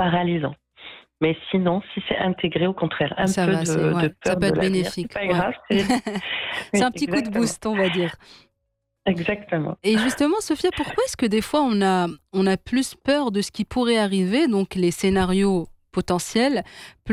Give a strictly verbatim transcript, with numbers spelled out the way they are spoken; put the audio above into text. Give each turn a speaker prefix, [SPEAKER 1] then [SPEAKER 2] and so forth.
[SPEAKER 1] paralysant. Mais sinon, si c'est intégré, au contraire, un
[SPEAKER 2] Ça
[SPEAKER 1] peu
[SPEAKER 2] va, c'est
[SPEAKER 1] de,
[SPEAKER 2] ouais,
[SPEAKER 1] de
[SPEAKER 2] ça
[SPEAKER 1] peur
[SPEAKER 2] peut
[SPEAKER 1] de
[SPEAKER 2] être
[SPEAKER 1] l'avenir, c'est
[SPEAKER 2] bénéfique,
[SPEAKER 1] pas
[SPEAKER 2] ouais.
[SPEAKER 1] grave. C'est,
[SPEAKER 2] C'est
[SPEAKER 1] oui,
[SPEAKER 2] un petit coup de
[SPEAKER 1] exactement.
[SPEAKER 2] boost, on va dire.
[SPEAKER 1] Exactement.
[SPEAKER 2] Et justement, Sophia, pourquoi est-ce que des fois on a, on a plus peur de ce qui pourrait arriver, donc les scénarios potentiels,